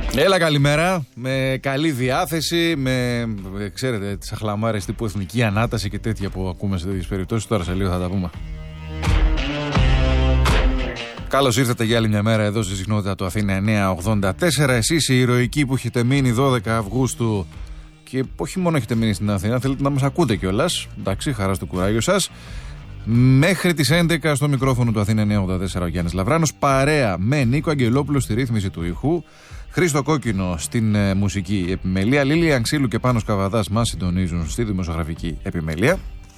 Έλα, καλημέρα. Με καλή διάθεση, με ξέρετε τις αχλαμάρες τύπου Εθνική Ανάταση και τέτοια που ακούμε σε τέτοιες περιπτώσεις. Τώρα σε λίγο θα τα πούμε. Καλώς ήρθατε για άλλη μια μέρα εδώ στη συχνότητα του Αθήνα 984. Εσείς οι ηρωικοί που έχετε μείνει 12 Αυγούστου και όχι μόνο έχετε μείνει στην Αθήνα, θέλετε να μας ακούτε κιόλας. Εντάξει, χαρά στο κουράγιο σας. Μέχρι τις 11 στο μικρόφωνο του Αθήνα 984 ο Γιάννης Λαβράνος, παρέα με Νίκο Αγγελόπουλο στη ρύθμιση του ήχου, Χρήστο Κόκκινο στην μουσική επιμελία, Λίλια Ανξίλου και Πάνος Καβαδάς μας συντονίζουν στη δημοσιογραφική επιμελία.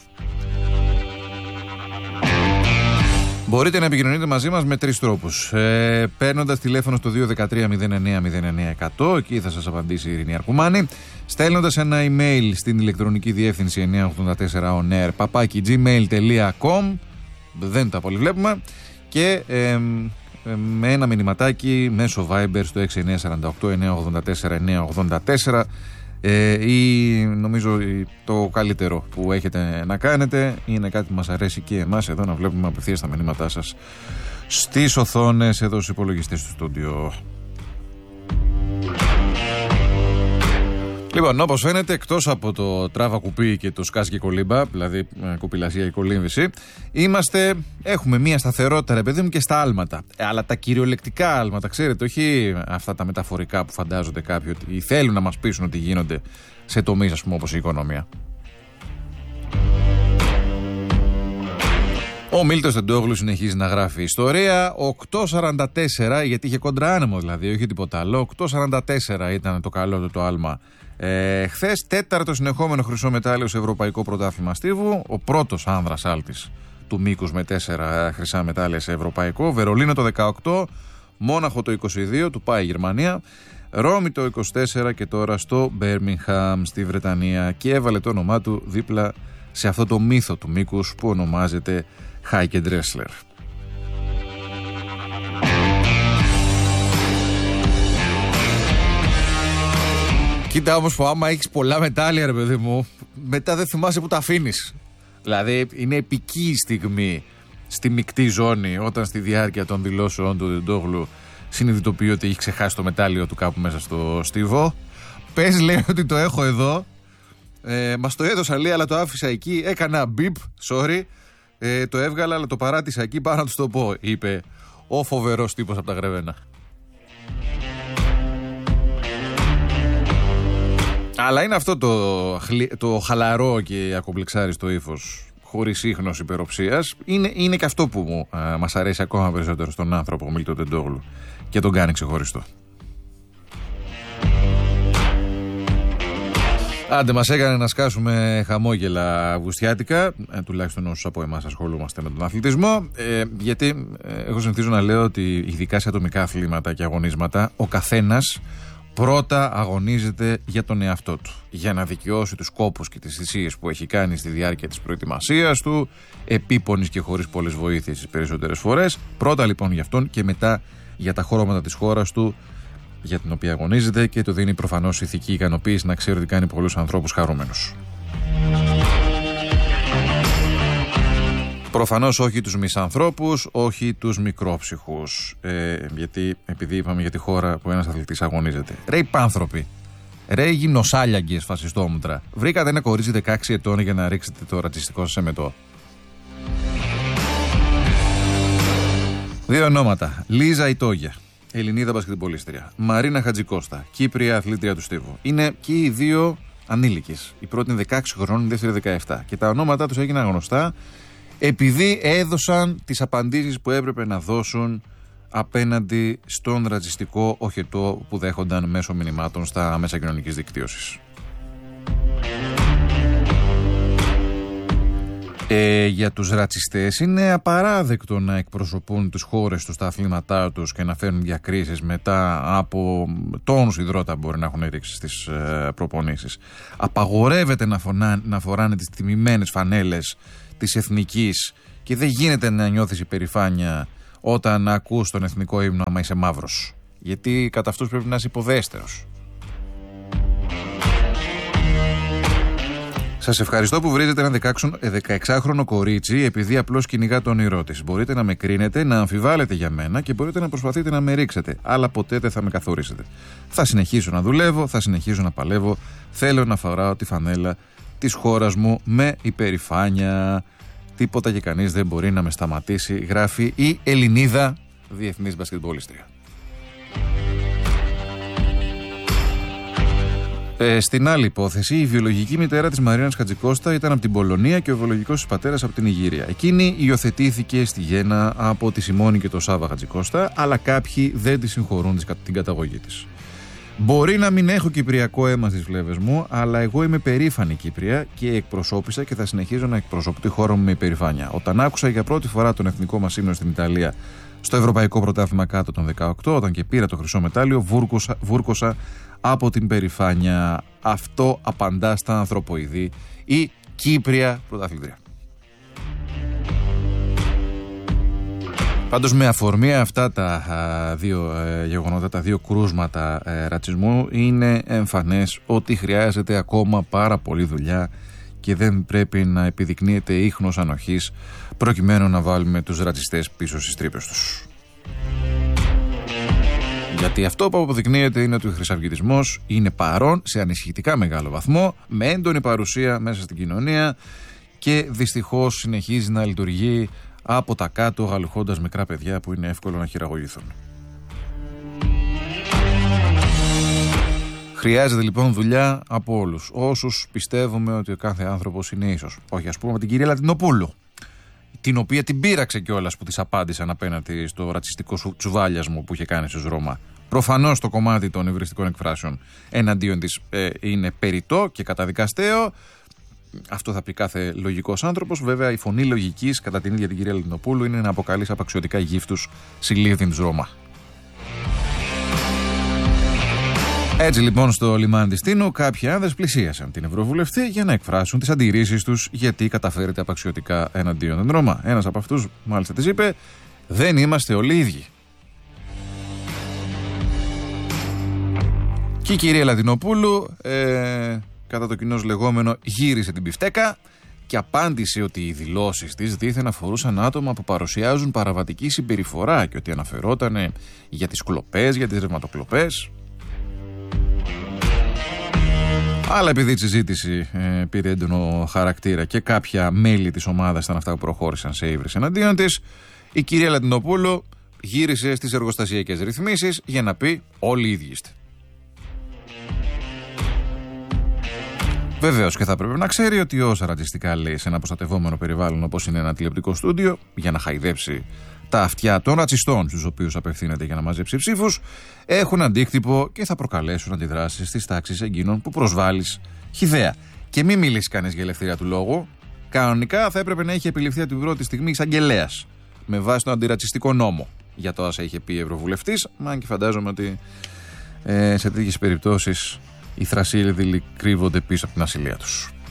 Μπορείτε να επικοινωνείτε μαζί μας με τρεις τρόπους. Παίρνοντας τηλέφωνο στο 213-09-09-100, εκεί θα σας απαντήσει η Ειρήνη Αρκουμάνη. Στέλνοντας ένα email στην ηλεκτρονική διεύθυνση 984onair@gmail.com, δεν τα πολύ βλέπουμε. Και με ένα μηνυματάκι μέσω Viber στο 6948-984-984. Ή νομίζω το καλύτερο που έχετε να κάνετε είναι κάτι που μας αρέσει και εμάς εδώ, να βλέπουμε απευθείας τα μηνύματά σας στις οθόνες εδώ στους υπολογιστές του στούντιο. Λοιπόν, όπως φαίνεται, εκτός από το τράβα κουπί και το σκάς και κολύμπα, δηλαδή κουπιλασία και κολύμβηση, έχουμε μία σταθερότητα, ρε παιδί μου, και στα άλματα. Αλλά τα κυριολεκτικά άλματα, ξέρετε, όχι αυτά τα μεταφορικά που φαντάζονται κάποιοι ότι θέλουν να μας πείσουν ότι γίνονται σε τομείς, ας πούμε, όπως η οικονομία. Ο Μίλτος Τεντόγλου συνεχίζει να γράφει ιστορία. 8.44, γιατί είχε κόντρα άνεμο δηλαδή, όχι τίποτα άλλο. 8.44 ήταν το καλό το άλμα. Χθες, τέταρτο συνεχόμενο χρυσό μετάλλιο σε ευρωπαϊκό πρωτάθλημα στίβου. Ο πρώτος άνδρας άλτης του μήκους με 4 χρυσά μετάλλια σε ευρωπαϊκό. Βερολίνο το 18, Μόναχο το 22, του πάει η Γερμανία. Ρώμη το 24 και τώρα στο Μπέρμιγχαμ στη Βρετανία. Και έβαλε το όνομά του δίπλα σε αυτό το μύθο του μήκους που ονομάζεται Χάικε Ντρέσλερ. Κοίτα όμως που άμα έχεις πολλά μετάλλια, ρε παιδί μου, μετά δεν θυμάσαι που τα αφήνεις. Δηλαδή είναι επική η στιγμή στη μεικτή ζώνη, όταν στη διάρκεια των δηλώσεων του Τεντόγλου συνειδητοποιεί ότι έχει ξεχάσει το μετάλλιο του κάπου μέσα στο στίβο. Πες, λέει, ότι το έχω εδώ. Μας το έδωσα, λέει, αλλά το άφησα εκεί. Έκανα μπιπ, sorry. Το έβγαλα, αλλά το παράτησα εκεί, πάνω να τους το πω, είπε ο φοβερός τύπος από τα Γρεβένα. Αλλά είναι αυτό το χαλαρό και ακομπλεξάριστο ύφος, χωρίς ίχνος υπεροψίας. Είναι και αυτό που μας αρέσει ακόμα περισσότερο στον άνθρωπο, ο Μίλτο Τεντόγλου, και τον κάνει ξεχωριστό. Άντε, μας έκανε να σκάσουμε χαμόγελα αυγουστιάτικα, τουλάχιστον όσους από εμάς ασχολούμαστε με τον αθλητισμό, γιατί εγώ συνηθίζω να λέω ότι ειδικά σε ατομικά αθλήματα και αγωνίσματα ο καθένας πρώτα αγωνίζεται για τον εαυτό του, για να δικαιώσει τους κόπους και τις θυσίες που έχει κάνει στη διάρκεια της προετοιμασίας του, επίπονης και χωρίς πολλές βοήθειες τις περισσότερες φορές. Πρώτα λοιπόν για αυτόν και μετά για τα χρώματα της χώρας του, για την οποία αγωνίζεται, και του δίνει προφανώς ηθική ικανοποίηση να ξέρει ότι κάνει πολλούς ανθρώπους χαρούμενους. Προφανώς όχι τους μισανθρώπους, όχι τους μικρόψυχους. Γιατί, επειδή είπαμε για τη χώρα που ένας αθλητής αγωνίζεται. Ρε υπάνθρωποι, ρε γυμνοσάλιαγκες φασιστόμουτρα, βρήκατε ένα κορίτσι 16 ετών για να ρίξετε το ρατσιστικό σας εμετό. Δύο ονόματα. Λίζα Ιτόγια, Ελληνίδα μπασκετμπολίστρια. Μαρίνα Χατζικώστα, Κύπρια αθλήτρια του στίβου. Είναι και οι δύο ανήλικες. Η πρώτη είναι 16 χρόνων, η δεύτερη 17. Και τα ονόματά τους έγιναν γνωστά επειδή έδωσαν τις απαντήσεις που έπρεπε να δώσουν απέναντι στον ρατσιστικό οχετό που δέχονταν μέσω μηνυμάτων στα μέσα κοινωνικής δικτύωσης. Για τους ρατσιστές είναι απαράδεκτο να εκπροσωπούν τις χώρες τους στα αθλήματά τους και να φέρνουν διακρίσεις μετά από τόνους υδρότα που μπορεί να έχουν ρίξει στις προπονήσεις. Απαγορεύεται να φοράνε τις τιμημένες φανέλες της εθνικής και δεν γίνεται να νιώθεις υπερηφάνεια όταν ακούς τον εθνικό ύμνο άμα είσαι μαύρος. Γιατί κατά αυτούς πρέπει να είσαι υποδέστερος. Σας ευχαριστώ που βρίζετε ένα 16χρονο κορίτσι επειδή απλώς κυνηγά το όνειρό της. Μπορείτε να με κρίνετε, να αμφιβάλλετε για μένα και μπορείτε να προσπαθείτε να με ρίξετε. Αλλά ποτέ δεν θα με καθορίσετε. Θα συνεχίσω να δουλεύω, θα συνεχίσω να παλεύω. Θέλω να φοράω τη φανέλα της χώρας μου με υπερηφάνεια. Τίποτα και κανείς δεν μπορεί να με σταματήσει, γράφει η Ελληνίδα διεθνής μπασκετμπολίστρια. Στην άλλη υπόθεση, η βιολογική μητέρα της Μαρίνας Χατζικώστα ήταν από την Πολωνία και ο βιολογικός της πατέρας από την Ιγυρία. Εκείνη υιοθετήθηκε στη Γέννα από τη Σιμώνη και τον Σάβα Χατζικώστα, αλλά κάποιοι δεν τη συγχωρούν την καταγωγή της. Μπορεί να μην έχω κυπριακό αίμα στις φλέβες μου, αλλά εγώ είμαι περήφανη Κύπρια και εκπροσώπησα και θα συνεχίζω να εκπροσωπώ τη χώρα μου με υπερηφάνεια. Όταν άκουσα για πρώτη φορά τον εθνικό μας ύμνο στην Ιταλία στο Ευρωπαϊκό Πρωτάθλημα κάτω των 18, όταν και πήρα το χρυσό μετάλλιο, βούρκωσα από την περηφάνεια. Αυτό απαντά στα ανθρωποειδή η Κύπρια πρωταθλήτρια. Πάντως, με αφορμή αυτά τα δύο γεγονότα, τα δύο κρούσματα ρατσισμού, είναι εμφανές ότι χρειάζεται ακόμα πάρα πολλή δουλειά και δεν πρέπει να επιδεικνύεται ίχνος ανοχής προκειμένου να βάλουμε τους ρατσιστές πίσω στις τρύπες τους. Γιατί αυτό που αποδεικνύεται είναι ότι ο χρυσαυγητισμός είναι παρόν σε ανησυχητικά μεγάλο βαθμό, με έντονη παρουσία μέσα στην κοινωνία και δυστυχώς συνεχίζει να λειτουργεί από τα κάτω, γαλουχώντας μικρά παιδιά που είναι εύκολο να χειραγωγηθούν. Χρειάζεται λοιπόν δουλειά από όλους. Όσους πιστεύουμε ότι ο κάθε άνθρωπος είναι ίσος. Όχι, ας πούμε, την κυρία Λατινοπούλου, την οποία την πείραξε κιόλας που της απάντησαν απέναντι στο ρατσιστικό τσουβάλιασμο που είχε κάνει στους Ρώμα. Προφανώς το κομμάτι των υβριστικών εκφράσεων εναντίον της είναι περιττό και καταδικαστέο. Αυτό θα πει κάθε λογικός άνθρωπος. Βέβαια, η φωνή λογικής κατά την ίδια την κυρία Λατινοπούλου είναι να αποκαλείς απαξιωτικά γύφτους συλλήβδιν τους Ρώμα. Έτσι λοιπόν, στο λιμάνι της Τίνου, κάποιοι άνδρες πλησίασαν την Ευρωβουλευτή για να εκφράσουν τις αντιρρήσεις τους γιατί καταφέρεται απαξιωτικά εναντίον των Ρώμα. Ένας από αυτούς μάλιστα της είπε: «Δεν είμαστε όλοι ίδιοι». Και η κυρία Λατινοπούλου, κατά το κοινώς λεγόμενο, γύρισε την πιφτέκα και απάντησε ότι οι δηλώσεις της δήθεν αφορούσαν άτομα που παρουσιάζουν παραβατική συμπεριφορά και ότι αναφερόταν για τις κλοπές, για τις ρευματοκλοπές. Αλλά επειδή η συζήτηση πήρε έντονο χαρακτήρα και κάποια μέλη της ομάδας ήταν αυτά που προχώρησαν σε ύβρις εναντίον της, η κυρία Λατινοπούλου γύρισε στις εργοστασιακές ρυθμίσεις για να πει: «Όλοι οι ίδιοι είστε». Βεβαίως και θα πρέπει να ξέρει ότι όσα ρατσιστικά λέει σε ένα προστατευόμενο περιβάλλον όπως είναι ένα τηλεοπτικό στούντιο για να χαϊδέψει τα αυτιά των ρατσιστών στους οποίους απευθύνεται για να μαζέψει ψήφους, έχουν αντίκτυπο και θα προκαλέσουν αντιδράσεις στις τάξεις εκείνων που προσβάλλεις χυδαία. Και μην μιλήσει κανείς για ελευθερία του λόγου. Κανονικά θα έπρεπε να έχει επιληφθεί από την πρώτη στιγμή εισαγγελέας με βάση τον αντιρατσιστικό νόμο για το όσα είχε πει η Ευρωβουλευτής. Μα και φαντάζομαι ότι σε τέτοιες περιπτώσεις οι θρασίλεδοι κρύβονται πίσω από την ασυλία τους.